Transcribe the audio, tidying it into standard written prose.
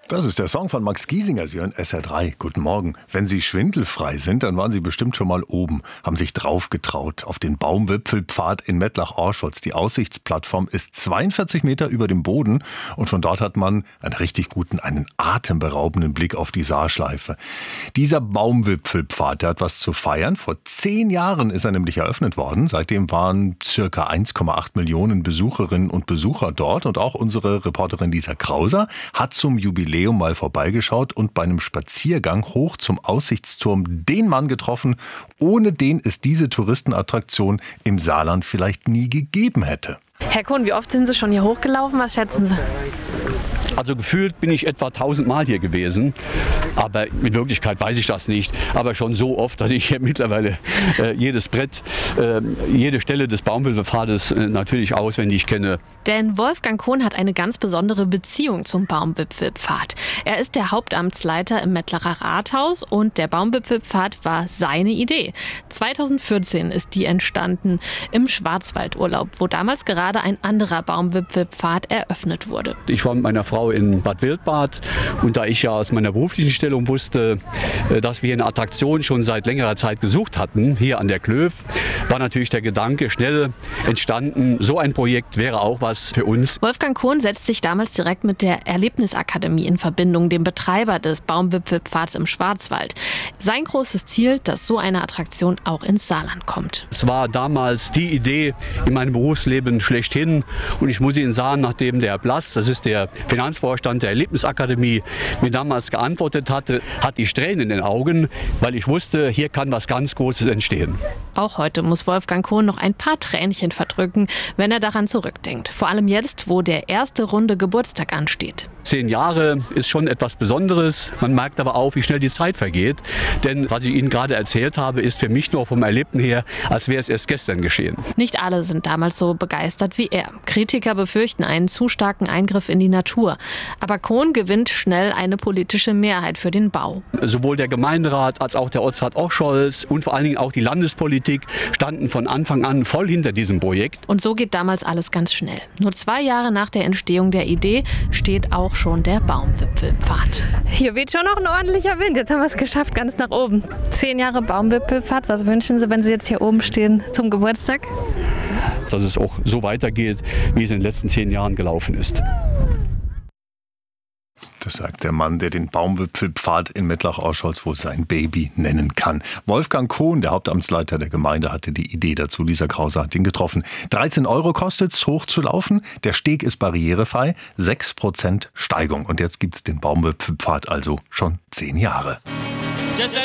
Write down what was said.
Das ist der Song von Max Giesinger. Sie hören SR3. Guten Morgen. Wenn Sie schwindelfrei sind, dann waren Sie bestimmt schon mal oben, haben sich drauf getraut auf den Baumwipfelpfad in Mettlach-Orscholz. Die Aussichtsplattform ist 42 Meter über dem Boden und von dort hat man einen atemberaubenden Blick auf die Saarschleife. Dieser Baumwipfelpfad, der hat was zu feiern. Vor 10 Jahren ist er nämlich eröffnet worden. Seitdem waren circa 1,8 Millionen Besucherinnen und Besucher dort und auch unsere Reporterin Lisa Krauser hat zum Jubiläum mal vorbeigeschaut und bei einem Spaziergang hoch zum Aussichtsturm den Mann getroffen, ohne den es diese Touristenattraktion im Saarland vielleicht nie gegeben hätte. Herr Kohn, wie oft sind Sie schon hier hochgelaufen? Was schätzen Sie? Also gefühlt bin ich etwa 1000 Mal hier gewesen, aber in Wirklichkeit weiß ich das nicht. Aber schon so oft, dass ich hier mittlerweile jedes Brett, jede Stelle des Baumwipfelpfades natürlich auswendig kenne. Denn Wolfgang Kohn hat eine ganz besondere Beziehung zum Baumwipfelpfad. Er ist der Hauptamtsleiter im Mettlacher Rathaus und der Baumwipfelpfad war seine Idee. 2014 ist die entstanden im Schwarzwaldurlaub, wo damals gerade ein anderer Baumwipfelpfad eröffnet wurde. Ich war mit meiner Frau in Bad Wildbad und da ich ja aus meiner beruflichen Stellung wusste, dass wir eine Attraktion schon seit längerer Zeit gesucht hatten, hier an der Klöw, war natürlich der Gedanke schnell entstanden, so ein Projekt wäre auch was für uns. Wolfgang Kohn setzt sich damals direkt mit der Erlebnisakademie in Verbindung, dem Betreiber des Baumwipfelpfads im Schwarzwald. Sein großes Ziel, dass so eine Attraktion auch ins Saarland kommt. Es war damals die Idee in meinem Berufsleben schlechthin und ich muss Ihnen sagen, nachdem der Blass, das ist der Finanzvorstand der Erlebnisakademie, mir damals geantwortet hatte ich Tränen in den Augen, weil ich wusste, hier kann was ganz Großes entstehen. Auch heute muss Wolfgang Kohn noch ein paar Tränchen verdrücken, wenn er daran zurückdenkt. Vor allem jetzt, wo der erste runde Geburtstag ansteht. 10 Jahre ist schon etwas Besonderes. Man merkt aber auch, wie schnell die Zeit vergeht. Denn was ich Ihnen gerade erzählt habe, ist für mich nur vom Erlebten her, als wäre es erst gestern geschehen. Nicht alle sind damals so begeistert wie er. Kritiker befürchten einen zu starken Eingriff in die Natur. Aber Kohn gewinnt schnell eine politische Mehrheit für den Bau. Sowohl der Gemeinderat als auch der Ortsrat Orscholz und vor allen Dingen auch die Landespolitik standen von Anfang an voll hinter diesem Projekt. Und so geht damals alles ganz schnell. Nur 2 Jahre nach der Entstehung der Idee steht auch schon der Baumwipfelpfad. Hier weht schon noch ein ordentlicher Wind. Jetzt haben wir es geschafft, ganz nach oben. 10 Jahre Baumwipfelpfad. Was wünschen Sie, wenn Sie jetzt hier oben stehen zum Geburtstag? Dass es auch so weitergeht, wie es in den letzten 10 Jahren gelaufen ist. Das sagt der Mann, der den Baumwipfelpfad in Mettlach-Orscholz wohl sein Baby nennen kann. Wolfgang Kohn, der Hauptamtsleiter der Gemeinde, hatte die Idee dazu. Lisa Krauser hat ihn getroffen. 13 € kostet es, hochzulaufen. Der Steg ist barrierefrei, 6% Steigung. Und jetzt gibt es den Baumwipfelpfad also schon 10 Jahre.